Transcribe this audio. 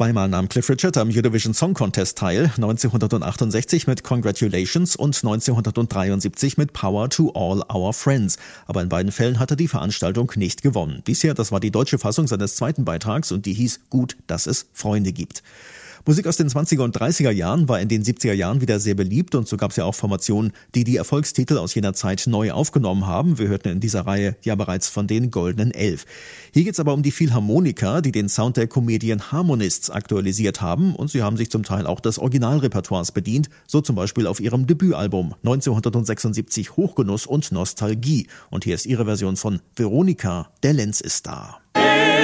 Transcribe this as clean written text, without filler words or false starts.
Zweimal nahm Cliff Richard am Eurovision Song Contest teil, 1968 mit Congratulations und 1973 mit Power to All Our Friends. Aber in beiden Fällen hat er die Veranstaltung nicht gewonnen. Bisher, das war die deutsche Fassung seines zweiten Beitrags und die hieß Gut, dass es Freunde gibt. Musik aus den 20er und 30er Jahren war in den 70er Jahren wieder sehr beliebt und so gab es ja auch Formationen, die die Erfolgstitel aus jener Zeit neu aufgenommen haben. Wir hörten in dieser Reihe ja bereits von den Goldenen Elf. Hier geht's aber um die Philharmoniker, die den Sound der Comedian Harmonists aktualisiert haben und sie haben sich zum Teil auch des Originalrepertoires bedient, so zum Beispiel auf ihrem Debütalbum 1976 Hochgenuss und Nostalgie. Und hier ist ihre Version von Veronika, der Lenz ist da.